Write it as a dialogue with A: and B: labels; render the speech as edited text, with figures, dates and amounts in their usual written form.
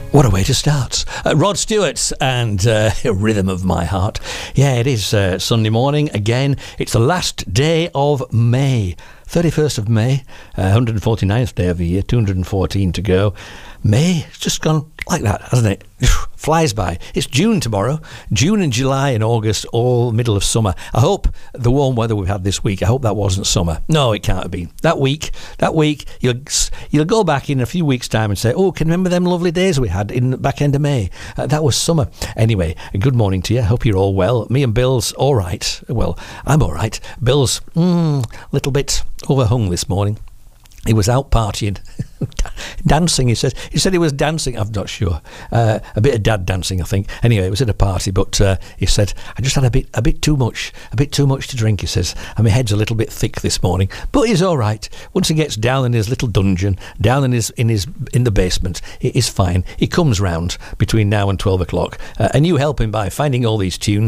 A: What a way to start. Rod Stewart and Rhythm of My Heart. Yeah, it is Sunday morning again. It's the last day of May. 31st of May, 149th day of the year, 214 to go. May, it's just gone like that, hasn't it? Flies by. It's June tomorrow. June and July and August, all middle of summer. I hope the warm weather we've had this week, I hope that wasn't summer. No, it can't have been. That week, you'll go back in a few weeks' time and say, oh, can you remember them lovely days we had in the back end of May? That was summer. Anyway, good morning to you. I hope you're all well. Me and Bill's all right. Well, I'm all right. Bill's a little bit overhung this morning. He was out partying, dancing. He said he was dancing. I'm not sure. A bit of dad dancing, I think. Anyway, it was at a party, but he said I just had a bit too much to drink. He says, and my head's a little bit thick this morning. But he's all right. Once he gets down in his little dungeon, down in the basement, it is fine. He comes round between now and 12 o'clock, and you help him by finding all these tunes.